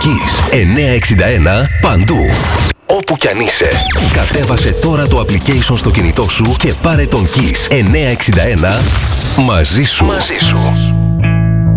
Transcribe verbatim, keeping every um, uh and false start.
Kiss εννιακόσια εξήντα ένα παντού. Όπου κι αν είσαι, κατέβασε τώρα το application στο κινητό σου και πάρε τον Kiss εννιακόσια εξήντα ένα μαζί σου. Μαζί σου.